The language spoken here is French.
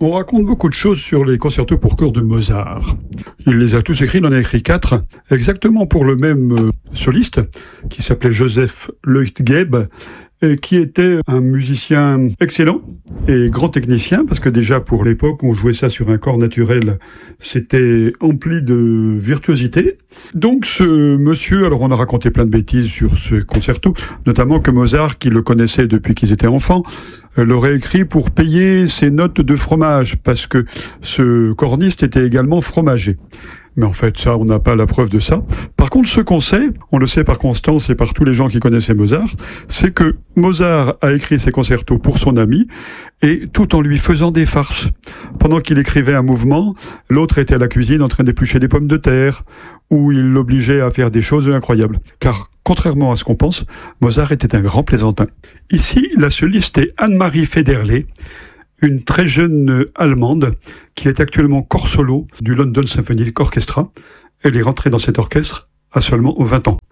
On raconte beaucoup de choses sur les concertos pour chœur de Mozart. Il les a tous écrits, il en a écrit 4, exactement pour le même soliste, qui s'appelait Joseph Leutgeb, et qui était un musicien excellent et grand technicien, parce que déjà pour l'époque, on jouait ça sur un corps naturel, c'était empli de virtuosité. Donc ce monsieur, alors on a raconté plein de bêtises sur ce concerto, notamment que Mozart, qui le connaissait depuis qu'ils étaient enfants, l'aurait écrit pour payer ses notes de fromage, parce que ce corniste était également fromager. Mais en fait, ça, on n'a pas la preuve de ça. Par contre, ce qu'on sait, on le sait par Constance et par tous les gens qui connaissaient Mozart, c'est que Mozart a écrit ses concertos pour son ami, et tout en lui faisant des farces. Pendant qu'il écrivait un mouvement, l'autre était à la cuisine en train d'éplucher des pommes de terre, ou il l'obligeait à faire des choses incroyables. Car, contrairement à ce qu'on pense, Mozart était un grand plaisantin. Ici, la soliste est Anne-Marie Federley, une très jeune Allemande qui est actuellement corps solo du London Symphony Orchestra. Elle est rentrée dans cet orchestre à seulement 20 ans.